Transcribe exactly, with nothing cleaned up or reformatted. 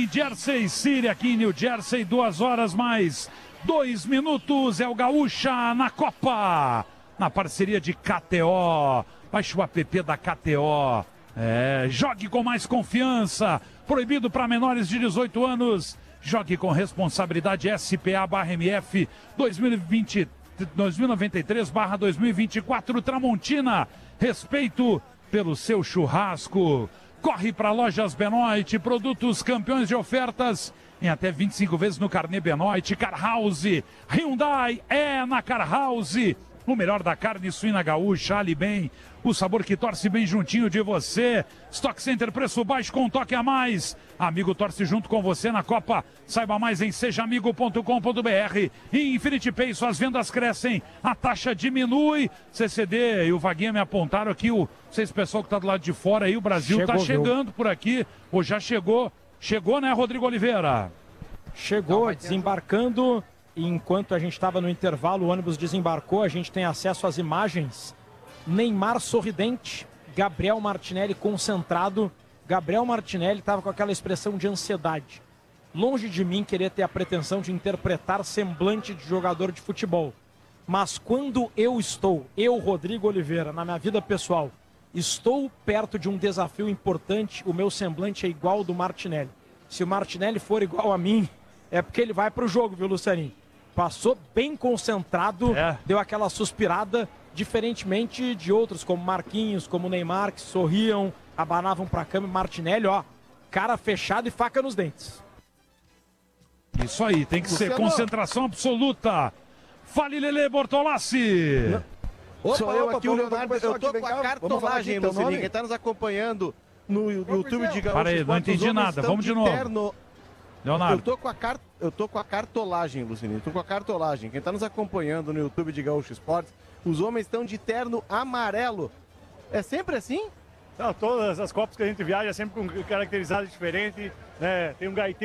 Jersey City, aqui em New Jersey, duas horas mais dois minutos, é o Gaúcha na Copa, na parceria de K T O, baixe o app da K T O, é, jogue com mais confiança, proibido para menores de dezoito anos, jogue com responsabilidade. S P A barra M F dois mil e vinte, dois mil e noventa e três barra dois mil e vinte e quatro, Tramontina, respeito pelo seu churrasco. Corre para Lojas Benoit, produtos campeões de ofertas em até vinte e cinco vezes no carnê Benoit. Car House, Hyundai é na Car House. O melhor da carne suína gaúcha, ali bem, o sabor que torce bem juntinho de você. Stock Center, preço baixo com um toque a mais. Amigo torce junto com você na Copa. Saiba mais em seja amigo ponto com ponto br. E Infinity Pay, suas vendas crescem, a taxa diminui. C C D e o Vaguinha me apontaram aqui, o vocês pessoal que está do lado de fora aí, o Brasil está chegando viu? por aqui, ou já chegou. Chegou, né, Rodrigo Oliveira? Chegou, Não, desembarcando. E enquanto a gente estava no intervalo, o ônibus desembarcou, a gente tem acesso às imagens. Neymar sorridente, Gabriel Martinelli concentrado. Gabriel Martinelli estava com aquela expressão de ansiedade. Longe de mim querer ter a pretensão de interpretar semblante de jogador de futebol. Mas quando eu estou, eu, Rodrigo Oliveira, na minha vida pessoal, estou perto de um desafio importante, o meu semblante é igual ao do Martinelli. Se o Martinelli for igual a mim, é porque ele vai para o jogo, viu, Lucianinho? Passou bem concentrado, é. deu aquela suspirada, diferentemente de outros, como Marquinhos, como Neymar, que sorriam, abanavam para a câmera. Martinelli, ó, cara fechado e faca nos dentes. Isso aí, tem que Luciano. ser concentração absoluta. Fale, Lele Bortolassi. Opa, Sou eu opa, aqui, o Leonardo, eu tô com a cartolagem, Lucianinho, quem tá nos acompanhando no YouTube de Gaúcho. Para aí, não entendi nada, vamos de novo. Terno... Leonardo. Eu tô com a car... eu tô com a cartolagem, Lucianinho, eu tô com a cartolagem. Quem tá nos acompanhando no YouTube de Gaúcho Esportes, os homens estão de terno amarelo. É sempre assim? Não, todas as Copas que a gente viaja, sempre com caracterizadas diferentes, né? Tem um gaiteiro